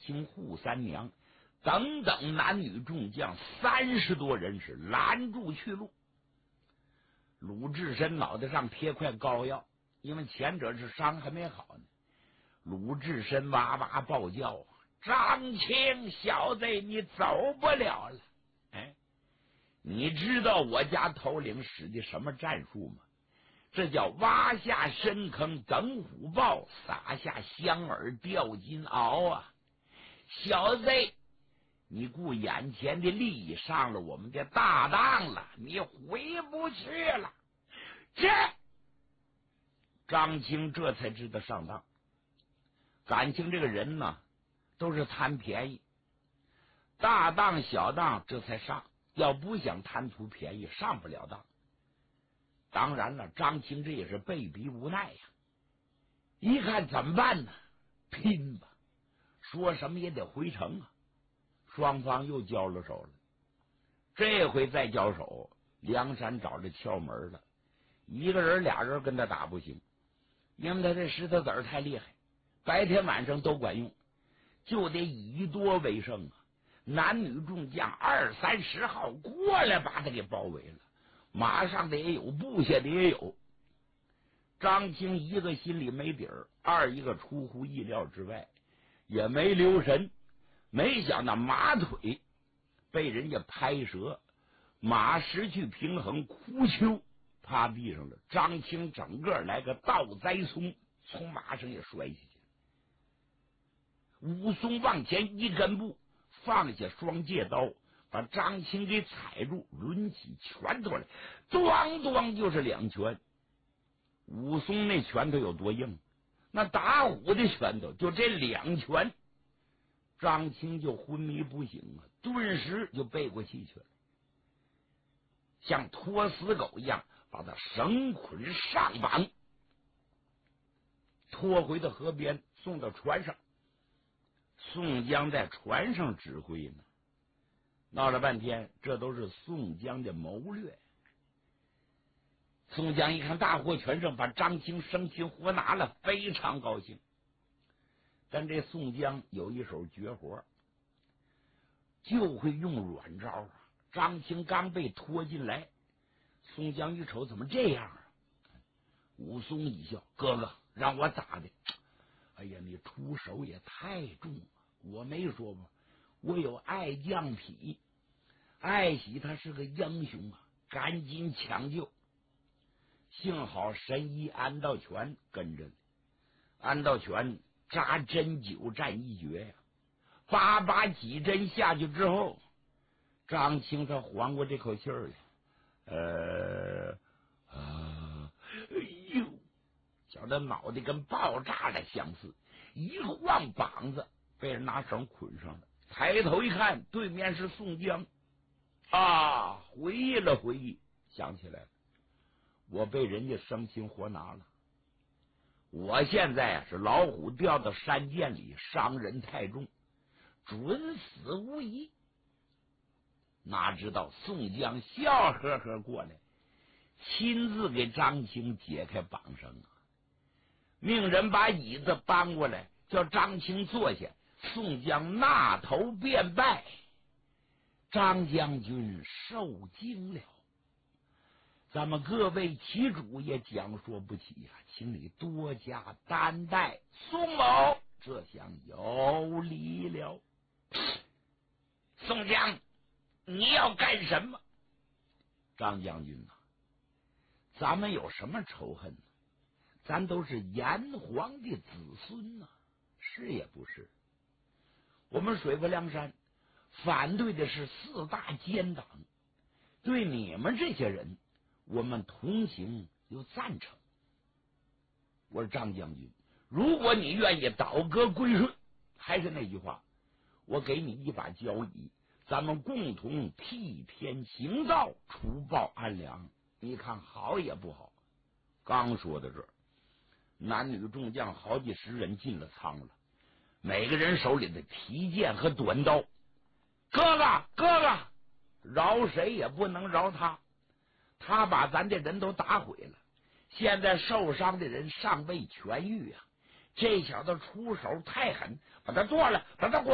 青、扈三娘等等男女众将30多人是拦住去路。鲁智深脑袋上贴块膏药，因为前者是伤还没好呢。鲁智深哇哇暴叫：“张青小子，你走不了了！哎，你知道我家头领使的什么战术吗？这叫挖下深坑等虎豹，撒下香饵钓金鳌啊！小子，你顾眼前的利益上了我们的大当了，你回不去了。”张青这才知道上当。感情这个人呢，都是贪便宜，大当小当这才上，要不想贪图便宜，上不了当。当然了，张青这也是被逼无奈呀。一看怎么办呢？拼吧，说什么也得回城啊。双方又交了手了。这回再交手，梁山找着窍门了。一个人俩人跟他打不行，因为他这石头子儿太厉害，白天晚上都管用，就得以多为胜啊。男女众将20-30号过来把他给包围了，马上的也有，部下的也有。张青一个心里没底儿，二一个出乎意料之外，也没留神，没想到马腿被人家拍折，马失去平衡，哭丘趴地上了。张青整个来个倒栽葱，从马上也摔下去。武松往前1跟步，放下双戒刀，把张青给踩住，抡起拳头来，咣咣就是2拳。武松那拳头有多硬？那打虎的拳头，就这2拳，张青就昏迷不醒啊，顿时就背过气去了，像拖死狗一样把他绳捆上绑，拖回到河边，送到船上。宋江在船上指挥呢，闹了半天，这都是宋江的谋略。宋江一看大获全胜，把张青生擒活拿了，非常高兴。但这宋江有一手绝活，就会用软招啊。张青刚被拖进来，宋江一瞅怎么这样啊？武松一笑：“哥哥，让我咋的？哎呀，你出手也太重了。我没说吗？我有爱将匹，爱喜他是个英雄啊，赶紧抢救。幸好神医安道全跟着呢，安道全扎针灸战一绝呀，8几针下去之后，张青他缓过这口气儿来，哎呦，瞧他脑袋跟爆炸的相似，一晃膀子被人拿绳捆上了。抬头一看，对面是宋江啊！回忆了回忆，想起来了，我被人家生擒活拿了，我现在是老虎掉到山涧里，伤人太重，准死无疑。哪知道宋江笑呵呵过来，亲自给张青解开绑绳啊，命人把椅子搬过来，叫张青坐下。宋江纳头便拜，张将军受惊了。咱们各位旗主也讲说不起呀，请你多加担待。宋某这厢有礼了。宋江，你要干什么？张将军啊，咱们有什么仇恨呢？咱都是炎黄的子孙呢，是也不是？我们水泊梁山反对的是4大奸党，对你们这些人，我们同情又赞成。我说张将军，如果你愿意倒戈归顺，还是那句话，我给你一把交椅，咱们共同替天行道，除暴安良，你看好也不好？刚说到这儿，男女众将好几十人进了仓了，每个人手里的提剑和短刀。哥哥，哥哥，饶谁也不能饶他，他把咱的人都打毁了，现在受伤的人尚未痊愈啊！这小子出手太狠，把他剁了，把他